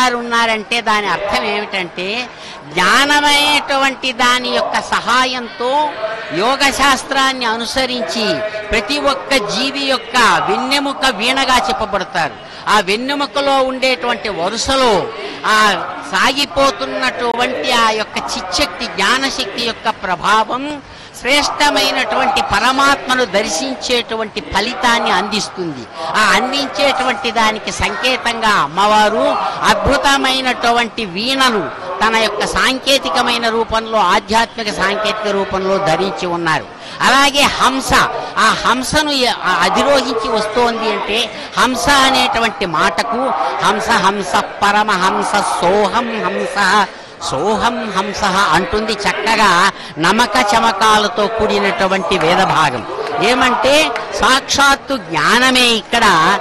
గారు ఉన్నారంటే దాని అర్థం ఏమిటంటే జ్ఞానమైనటువంటి దాని యొక్క సహాయంతో యోగ శాస్త్రాన్ని అనుసరించి ప్రతి ఒక్క జీవి యొక్క వెన్నెముక వీణగా చెప్పబడతారు. ఆ వెన్నెముకలో ఉండేటువంటి వరుసలో ఆ సాగిపోతున్నటువంటి ఆ యొక్క చిచ్చక్తి జ్ఞానశక్తి యొక్క ప్రభావం శ్రేష్టమైనటువంటి పరమాత్మను దర్శించేటువంటి ఫలితాన్ని అందిస్తుంది. ఆ అందించేటువంటి దానికి సంకేతంగా అమ్మవారు అద్భుతమైనటువంటి వీణను తన యొక్క సాంకేతికమైన రూపంలో, ఆధ్యాత్మిక సాంకేతిక రూపంలో ధరించి ఉన్నారు. అలాగే హంస, ఆ హంసను అధిరోహించి వస్తోంది అంటే హంస అనేటువంటి మాటకు హంస హంస పరమహంస సోహం హంస సోహం హంస అంటుంది చక్కగా నమక చమకాలతో కూడినటువంటి వేదభాగం. ఏమంటే సాక్షాత్తు జ్ఞానమే ఇక్కడ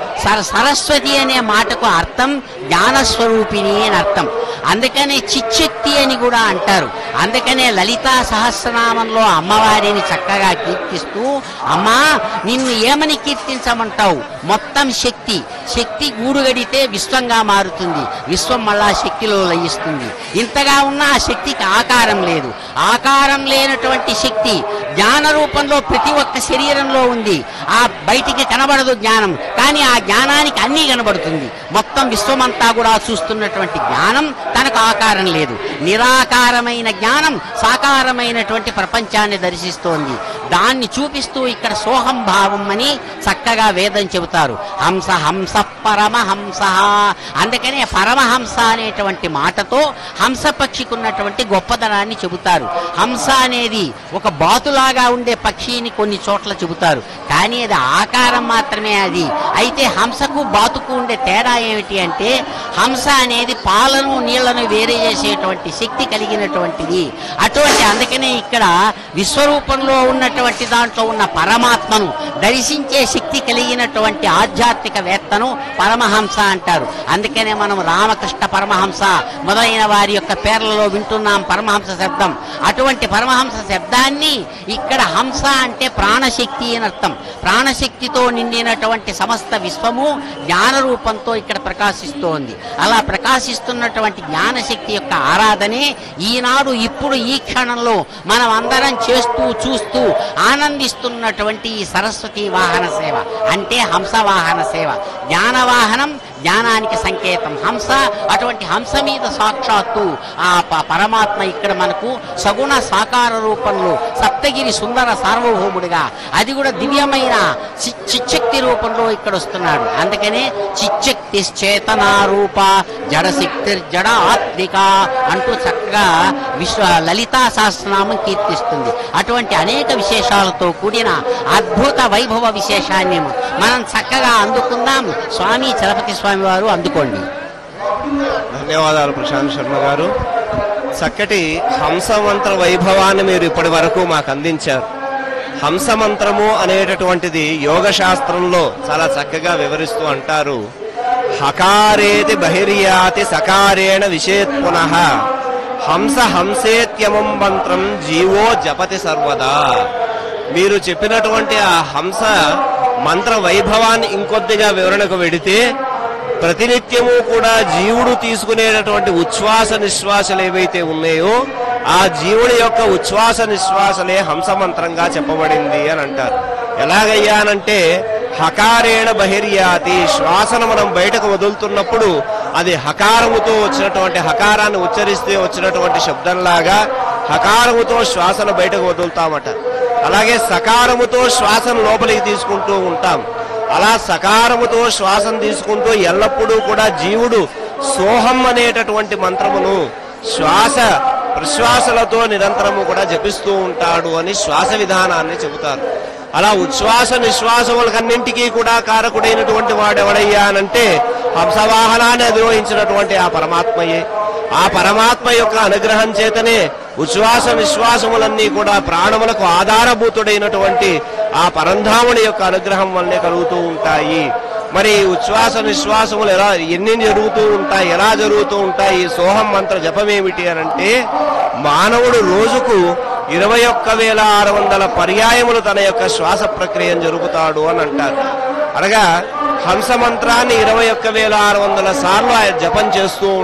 సరస్వతి అనే మాటకు అర్థం జ్ఞానస్వరూపిణి అని అర్థం. అందుకనే చిచ్చక్తి అని కూడా అంటారు. అందుకనే లలితా సహస్రనామంలో అమ్మవారిని చక్కగా కీర్తిస్తూ, అమ్మా నిన్ను ఏమని కీర్తించమంటావు? మొత్తం శక్తి, శక్తి గూడుగడితే విశ్వంగా మారుతుంది, విశ్వం మళ్ళా శక్తిలో లయిస్తుంది. ఇంతగా ఉన్న ఆ శక్తికి ఆకారం లేదు. ఆకారం లేనటువంటి శక్తి జ్ఞాన రూపంలో ప్రతి ఒక్క శరీరంలో ఉంది. ఆ బయటికి కనబడదు జ్ఞానం, కానీ ఆ జ్ఞానానికి అన్నీ కనబడుతుంది. మొత్తం విశ్వమంతా కూడా చూస్తున్నటువంటి జ్ఞానం తనకు ఆకారం లేదు. నిరాకారమైన జ్ఞానం సాకారమైనటువంటి ప్రపంచాన్ని దర్శిస్తోంది. దాన్ని చూపిస్తూ ఇక్కడ సోహం భావం అని చక్కగా వేదం చెబుతారు. హంస హంస పరమహంస. అందుకనే పరమహంస అనేటువంటి మాటతో హంస పక్షికి ఉన్నటువంటి గొప్పదనాన్ని చెబుతారు. హంస అనేది ఒక బాతులాగా ఉండే పక్షిని కొన్ని చోట్ల చెబుతారు, కానీ అది ఆకారం మాత్రమే అది. అయితే హంసకు బాతుకు ఉండే తేడా ఏమిటి అంటే హంస అనేది పాలను నీళ్లను వేరే చేసేటువంటి శక్తి కలిగినటువంటిది. అటువంటి అందుకనే ఇక్కడ విశ్వరూపంలో ఉన్నటువంటి దాంట్లో ఉన్న పరమాత్మను దర్శించే శక్తి కలిగినటువంటి ఆధ్యాత్మికవేత్తను పరమహంస అంటారు. అందుకనే మనం రామకృష్ణ పరమహంస మొదలైన వారి యొక్క పేర్లలో వింటున్నాం పరమహంస శబ్దం. అటువంటి పరమహంస శబ్దాన్ని ఇక్కడ హంస అంటే ప్రాణశక్తి అని అర్థం. ప్రాణశక్తితో నిండినటువంటి సమస్త విశ్వము జ్ఞాన రూపంతో ఇక్కడ ప్రకాశిస్తోంది. అలా ప్రకాశిస్తున్నటువంటి జ్ఞానశక్తి యొక్క ఆరాధనే ఈనాడు ఇప్పుడు ఈ క్షణంలో మనం అందరం చేస్తూ చూస్తూ ఆనందిస్తున్నటువంటి ఈ సరస్వతి వాహన సేవ అంటే హంస వాహన సేవ. జ్ఞానవాహనం జ్ఞానానికి సంకేతం హంస. అటువంటి హంస మీద సాక్షాత్తు ఆ పరమాత్మ ఇక్కడ మనకు సగుణ సాకార రూపంలో సప్తగిరి సుందర సార్వభౌముడిగా, అది కూడా దివ్యమైన చిచ్చక్తి రూపంలో ఇక్కడ వస్తున్నాడు. అందుకనే చిచ్చక్తి చేతనారూప జడశక్తి జడ ఆత్మిక అంటూ చక్కగా లలితా సహస్రనామం కీర్తిస్తుంది. అటువంటి అనేక విశేషాలతో కూడిన అద్భుత వైభవ విశేషాన్ని మనం చక్కగా అందుకుందాం. స్వామి చలపతి స్వామి వారు అందుకోండి. ధన్యవాదాలు ప్రశాంత్ శర్మ గారు. చక్కటి హంసమంత్ర వైభవాన్ని మీరు ఇప్పటి వరకు మాకు అందించారు. హంసమంత్రము అనేటటువంటిది యోగ శాస్త్రంలో చాలా చక్కగా వివరిస్తూ అంటారు, హకారేతి బహిర్యాతి సకారేణ విశేత్ పునః హంస హంసేత్యమం మంత్రం జీవో జపతి సర్వదా. మీరు చెప్పినటువంటి ఆ హంస మంత్ర వైభవాన్ని ఇంకొద్దిగా వివరణకు వెడితే ప్రతినిత్యము కూడా జీవుడు తీసుకునేటటువంటి ఉచ్ఛ్వాస నిశ్వాసలు ఏవైతే ఉన్నాయో ఆ జీవుడి యొక్క ఉచ్ఛ్వాస నిశ్వాసలే హంస మంత్రంగా చెప్పబడింది అని అంటారు. ఎలాగయ్యానంటే హకారేణ బహిర్యాతి, శ్వాసను మనం బయటకు వదులుతున్నప్పుడు అది హకారముతో వచ్చినటువంటి హకారాన్ని ఉచ్చరిస్తే వచ్చినటువంటి శబ్దంలాగా హకారముతో శ్వాసను బయటకు వదులుతామట. అలాగే సకారముతో శ్వాసను లోపలికి తీసుకుంటూ ఉంటాం. అలా సకారముతో శ్వాసను తీసుకుంటూ ఎల్లప్పుడూ కూడా జీవుడు సోహం అనేటటువంటి మంత్రమును శ్వాస ప్రశ్వాసలతో నిరంతరము కూడా జపిస్తూ ఉంటాడు అని శ్వాస విధానాన్ని చెబుతారు. అలా ఉచ్ఛ్వాస నిశ్వాసములకన్నింటికీ కూడా కారకుడైనటువంటి వాడు ఎవడయ్యానంటే హంసవాహనాన్ని అధిరోహించినటువంటి ఆ పరమాత్మయే. ఆ పరమాత్మ యొక్క అనుగ్రహం చేతనే ఉచ్ఛ్వాస నిశ్వాసములన్నీ కూడా ప్రాణములకు ఆధారభూతుడైనటువంటి ఆ పరంధాముని యొక్క అనుగ్రహం వల్లే కలుగుతూ ఉంటాయి. మరి ఉచ్ఛ్వాస నిశ్వాసములు ఎన్ని జరుగుతూ ఉంటాయి, ఎలా జరుగుతూ ఉంటాయి? ఈ సోహం మంత్ర జపం ఏమిటి అనంటే మానవుడు రోజుకు 21,600 పర్యాయములు తన యొక్క శ్వాస ప్రక్రియను జరుపుతాడు అని అంటారు. అనగా హంస మంత్రాన్ని 21,600 సార్లు ఆయన జపం చేస్తూ